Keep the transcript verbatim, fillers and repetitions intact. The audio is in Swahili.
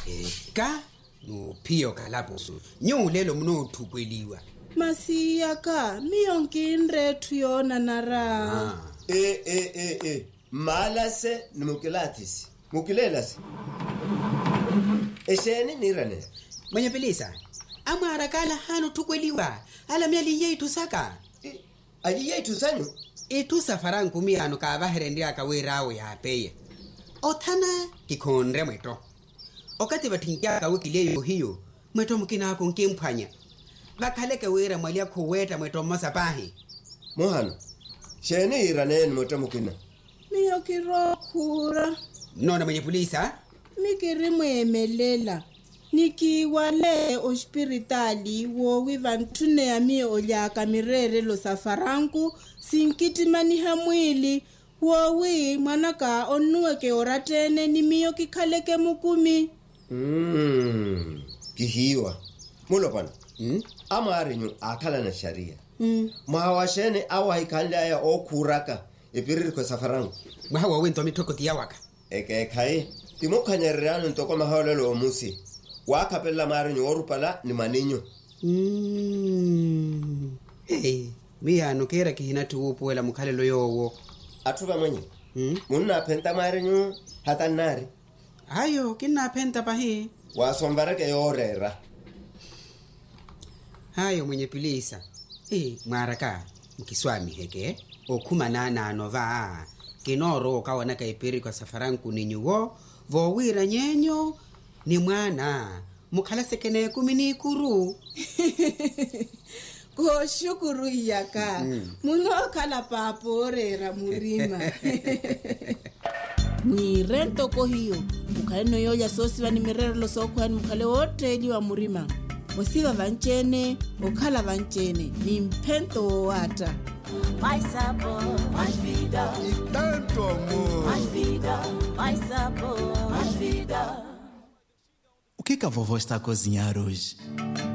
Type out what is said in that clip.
ka no pio kalapo nyulelo mnothu kweliwa masiya ka miyonkinre tuyona nara eh eh eh eh malase nimukelatis mukilelas eseni nirane mwenye pelisa amara kala hano tukweliwa ala miali yetu saka ali yetu sanyu itu safaran kumi ano ka baherende akawerawo ya peye othana kikhonre mweto okati bathinkia ka wikileyo hiyo mweto mukina ko nkemphanya bakhaleke wera mali yakho weta mweto masapahi mohano shene irane mweto mukina miyo kirokhura nona mwenye polisa mikiri mwemelela nikiwale ospiritali wo wivantune ya mi olyaka mirere lo safaranku sinkitimani hamwili wo wi mwanaka onuweke oratene ni miyo kikhaleke mukumi mm kihiwa mulopana mm amarinyu akhala na sharia mm mahawashene awahikhala ya okuraka epiriri ko safaranku mwawa wento mitoko tiyawaka eke kai timokhanyererano ntoko mahawlelo omusi wakapela marinyu orupala ni maninyo mm hey miya no kera kihina tuupuela mukhalelo yowo athuba mwenye mm munna phenta marinyu hatanari ayo kinna phenta pahi wasombareke yorera hayo mwenye pilisa eh maraka mkiswami heke okhumana nano va kinoro kawana kaipiri kwa safaranku ninyuwo vowira nyenyo ni mwana mukhala sekene kumini kuru ko shukuru yaka mm. muno khala paporera murima ni rento ko hiyo ukhale no yoya sosi bani mirero lo sokhwani mukhale hoteli wa murima osiva vanchene okhala vanchene ni mphento wata mais sabor, mais vida e tanto amor, mais vida, mais sabor, mais vida. O que que a vovó está a cozinhar hoje?